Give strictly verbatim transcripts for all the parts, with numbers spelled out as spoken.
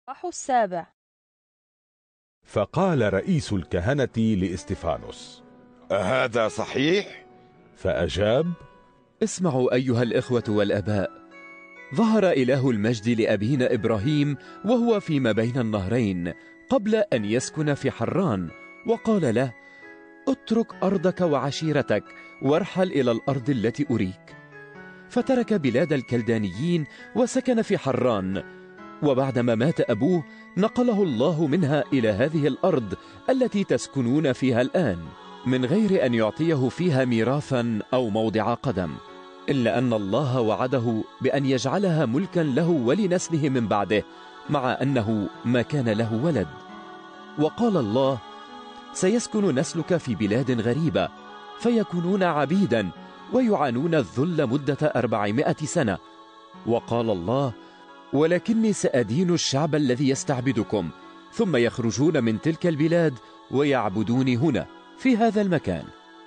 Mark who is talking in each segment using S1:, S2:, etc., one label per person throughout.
S1: الإصحاح السابع.
S2: فقال رئيس الكهنة لاستفانوس:
S3: أهذا صحيح؟
S2: فأجاب:
S4: اسمعوا أيها الإخوة والأباء، ظهر إله المجد لأبينا إبراهيم وهو فيما بين النهرين قبل أن يسكن في حران، وقال له: اترك أرضك وعشيرتك وارحل إلى الأرض التي أريك. فترك بلاد الكلدانيين وسكن في حران، وبعدما مات أبوه نقله الله منها إلى هذه الأرض التي تسكنون فيها الآن، من غير أن يعطيه فيها ميراثا أو موضع قدم، إلا أن الله وعده بأن يجعلها ملكا له ولنسله من بعده، مع أنه ما كان له ولد. وقال الله: سيسكن نسلك في بلاد غريبة، فيكونون عبيدا ويعانون الذل مدة أربعمائة سنة. وقال الله: ولكني سأدين الشعب الذي يستعبدكم، ثم يخرجون من تلك البلاد ويعبدوني هنا في هذا المكان.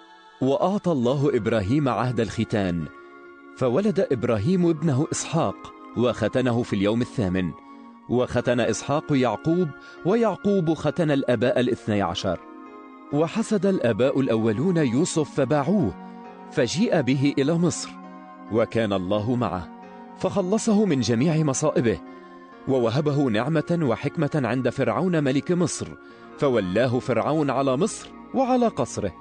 S4: وأعطى الله إبراهيم عهد الختان، فولد إبراهيم ابنه إسحاق وختنه في اليوم الثامن، وختن إسحاق يعقوب، ويعقوب ختن الأباء الاثني عشر. وحسد الآباء الأولون يوسف فباعوه، فجيء به إلى مصر، وكان الله معه فخلصه من جميع مصائبه، ووهبه نعمة وحكمة عند فرعون ملك مصر، فولاه فرعون على مصر وعلى قصره.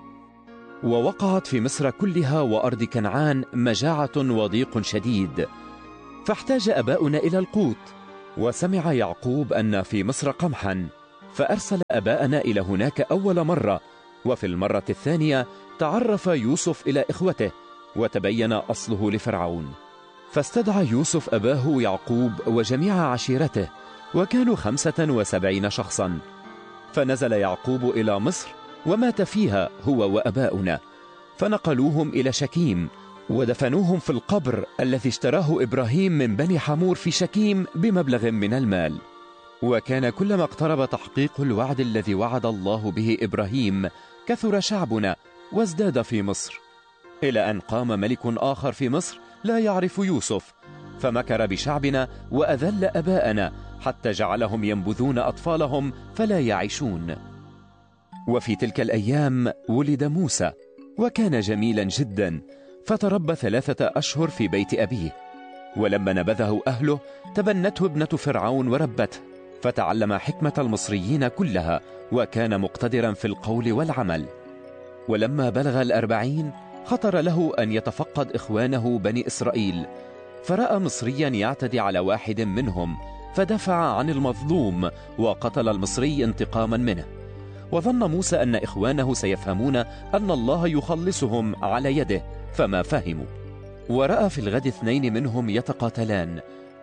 S4: ووقعت في مصر كلها وأرض كنعان مجاعة وضيق شديد، فاحتاج أباؤنا إلى القوت. وسمع يعقوب أن في مصر قمحا، فأرسل أباءنا إلى هناك أول مرة، وفي المرة الثانية تعرف يوسف إلى إخوته، وتبين أصله لفرعون. فاستدعى يوسف أباه يعقوب وجميع عشيرته، وكانوا خمسة وسبعين شخصا. فنزل يعقوب إلى مصر ومات فيها هو وأباؤنا، فنقلوهم إلى شكيم، ودفنوهم في القبر الذي اشتراه إبراهيم من بني حمور في شكيم بمبلغ من المال. وكان كلما اقترب تحقيق الوعد الذي وعد الله به إبراهيم كثر شعبنا وازداد في مصر، إلى أن قام ملك آخر في مصر لا يعرف يوسف، فمكر بشعبنا وأذل أباءنا، حتى جعلهم ينبذون أطفالهم فلا يعيشون. وفي تلك الأيام ولد موسى، وكان جميلا جدا، فتربى ثلاثة أشهر في بيت أبيه. ولما نبذه أهله تبنته ابنة فرعون وربته، فتعلم حكمة المصريين كلها، وكان مقتدرا في القول والعمل. ولما بلغ الأربعين خطر له أن يتفقد إخوانه بني إسرائيل، فرأى مصريا يعتدي على واحد منهم، فدفع عن المظلوم وقتل المصري انتقاما منه. وظن موسى أن إخوانه سيفهمون أن الله يخلصهم على يده، فما فهموا. ورأى في الغد اثنين منهم يتقاتلان،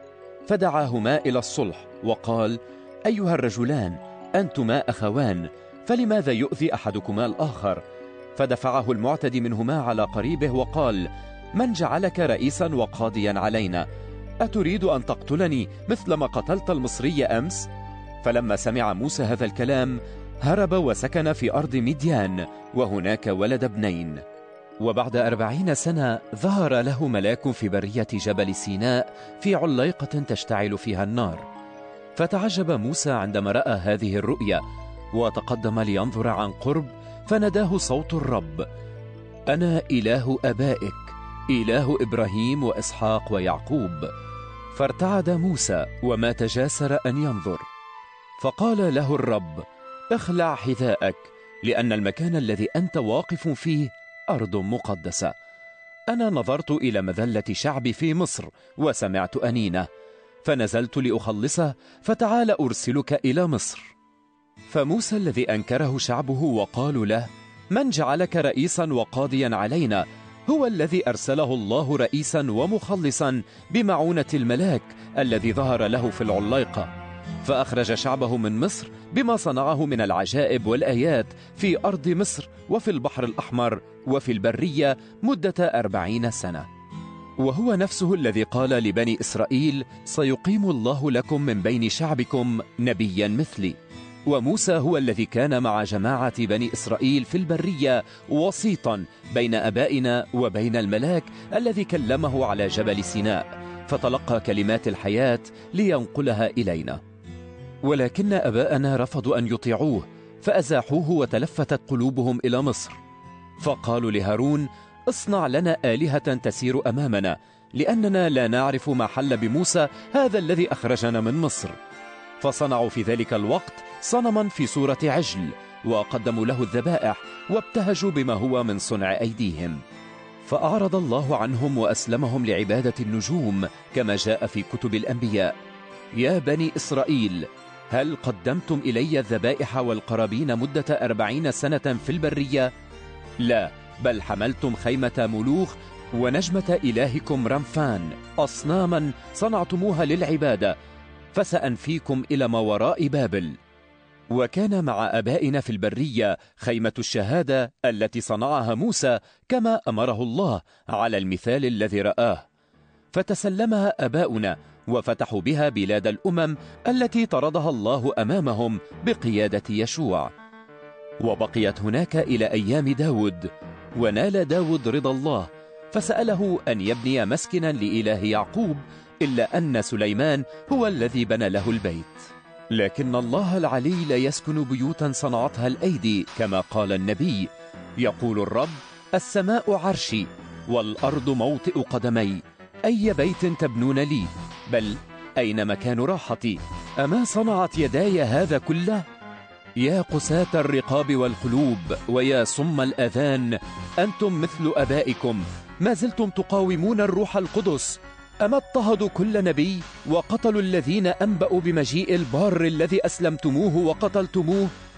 S4: فدعاهما إلى الصلح وقال: أيها الرجلان، أنتما أخوان، فلماذا يؤذي أحدكما الآخر؟ فدفعه المعتدي منهما على قريبه وقال: من جعلك رئيسا وقاضيا علينا؟ أتريد أن تقتلني مثلما قتلت المصري أمس؟ فلما سمع موسى هذا الكلام هرب وسكن في أرض مديان، وهناك ولد ابنين. وبعد أربعين سنة ظهر له ملاك في برية جبل سيناء في عليقة تشتعل فيها النار، فتعجب موسى عندما رأى هذه الرؤيا، وتقدم لينظر عن قرب، فناداه صوت الرب: أنا إله أبائك، إله إبراهيم وإسحاق ويعقوب. فارتعد موسى وما تجاسر أن ينظر. فقال له الرب: اخلع حذاءك، لأن المكان الذي أنت واقف فيه أرض مقدسة. أنا نظرت إلى مذلة شعبي في مصر وسمعت أنينه، فنزلت لأخلصه، فتعال أرسلك إلى مصر. فموسى الذي أنكره شعبه وقالوا له: من جعلك رئيسا وقاضيا علينا؟ هو الذي أرسله الله رئيسا ومخلصا بمعونة الملاك الذي ظهر له في العليقة، فأخرج شعبه من مصر بما صنعه من العجائب والآيات في أرض مصر وفي البحر الأحمر وفي البرية مدة أربعين سنة. وهو نفسه الذي قال لبني إسرائيل: سيقيم الله لكم من بين شعبكم نبيا مثلي. وموسى هو الذي كان مع جماعة بني إسرائيل في البرية وسيطا بين أبائنا وبين الملاك الذي كلمه على جبل سيناء، فتلقى كلمات الحياة لينقلها إلينا. ولكن أباءنا رفضوا أن يطيعوه فأزاحوه وتلفتت قلوبهم إلى مصر. فقالوا لهارون: اصنع لنا آلهة تسير أمامنا، لأننا لا نعرف ما حل بموسى هذا الذي أخرجنا من مصر. فصنعوا في ذلك الوقت صنما في صورة عجل، وقدموا له الذبائح وابتهجوا بما هو من صنع أيديهم. فأعرض الله عنهم وأسلمهم لعبادة النجوم كما جاء في كتب الأنبياء: يا بني إسرائيل، هل قدمتم إلي الذبائح والقرابين مدة أربعين سنة في البرية؟ لا، بل حملتم خيمة ملوخ ونجمة إلهكم رمفان، أصناما صنعتموها للعبادة، فسأنفيكم إلى ما وراء بابل. وكان مع أبائنا في البرية خيمة الشهادة التي صنعها موسى كما أمره الله على المثال الذي رآه، فتسلمها أباؤنا وفتحوا بها بلاد الأمم التي طردها الله أمامهم بقيادة يشوع. وبقيت هناك إلى أيام داود، ونال داود رضا الله فسأله أن يبني مسكنا لإله يعقوب، إلا أن سليمان هو الذي بنى له البيت. لكن الله العلي لا يسكن بيوتا صنعتها الأيدي، كما قال النبي: يقول الرب: السماء عرشي والأرض موطئ قدمي، أي بيت تبنون لي؟ بل أين مكان راحتي؟ أما صنعت يداي هذا كله؟ يا قساة الرقاب والقلوب، ويا صم الأذان، أنتم مثل أبائكم، ما زلتم تقاومون الروح القدس. أما اضطهدوا كل نبي وقتلوا الذين أنبأوا بمجيء البار الذي أسلمتموه وقتلتموه؟